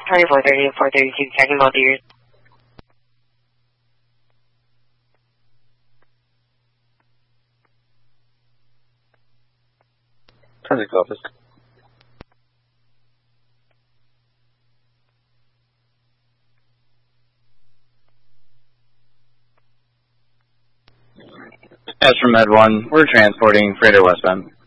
Sorry for the 432, checking both ears. Transit office. As for Med 1, we're transporting freighter westbound.